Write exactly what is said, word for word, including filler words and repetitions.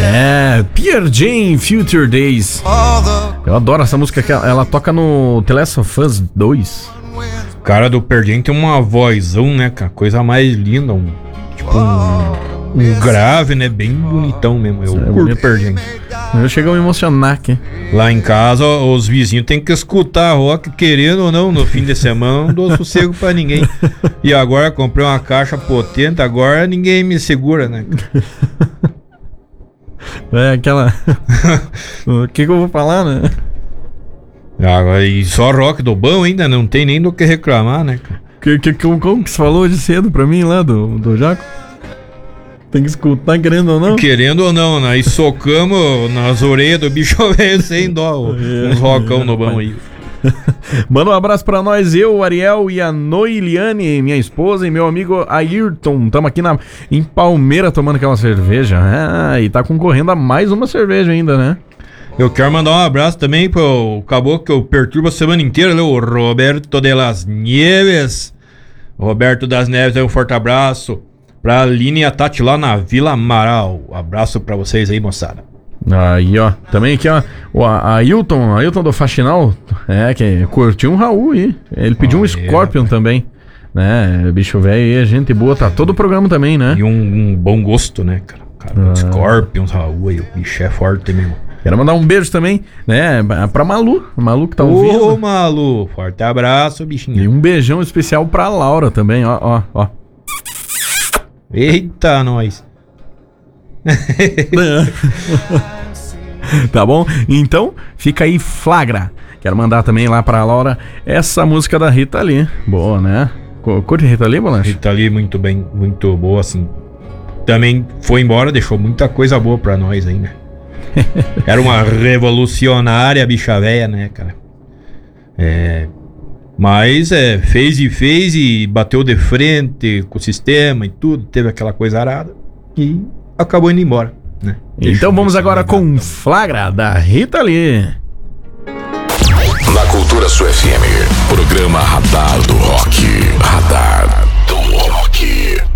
É, Pearl Jam, Future Days. Eu adoro essa música, que ela, ela toca no The Last of Us dois. O cara do Pearl Jam tem uma vozão, né, cara? Coisa mais linda, um, tipo um... Um grave, né? Bem bonitão mesmo. Eu é curto Pearl Jam. Eu chego a me emocionar aqui. Lá em casa, os vizinhos tem que escutar rock, querendo ou não, no fim de semana. Não dou sossego pra ninguém. E agora comprei uma caixa potente, agora ninguém me segura, né? É aquela... O que que eu vou falar, né? Ah, e só rock do bom ainda, não tem nem do que reclamar, né? Que, que, como que você falou de cedo pra mim lá do, do Jaco? Tem que escutar, querendo ou não? Querendo ou não, né? E socamos nas orelhas do bicho velho sem dó. Uns rockão no bom aí. Manda um abraço pra nós, eu, o Ariel e a Noiliane, minha esposa, e meu amigo Ayrton. Tamo aqui na, em Palmeira tomando aquela cerveja. Ah, e tá concorrendo a mais uma cerveja ainda, né? Eu quero mandar um abraço também pro caboclo que eu perturbo a semana inteira, né? O Roberto de las Nieves. O Roberto das Neves, aí um forte abraço. Pra Aline e a Tati lá na Vila Amaral. Um abraço pra vocês aí, moçada. Aí, ó. Também aqui, ó. O Ailton, Ailton do Faxinal. É, que curtiu um Raul aí. Ele pediu ah, um Scorpion é, também. Né? Bicho velho aí, gente boa. Tá todo o programa também, né? E um, um bom gosto, né, cara? cara ah. Scorpion, Raul aí. O bicho é forte mesmo. Quero mandar um beijo também, né? Pra Malu. Malu que tá ouvindo. Ô, Malu. Forte abraço, bichinho. E um beijão especial pra Laura também, ó, ó, ó. Eita, nós. Tá bom? Então, fica aí Flagra. Quero mandar também lá pra Laura essa música da Rita Lee. Boa, né? Curte Rita Lee, Bolanche? Rita Lee, muito bem, muito boa, assim. Também foi embora, deixou muita coisa boa pra nós aí, né? Era uma revolucionária bicha véia, né, cara? É... Mas é, fez e fez e bateu de frente com o sistema e tudo, teve aquela coisa arada e acabou indo embora, né? Então vamos agora com Flagra da Rita Lee. Na Cultura Sul F M, programa Radar do Rock. Radar do Rock.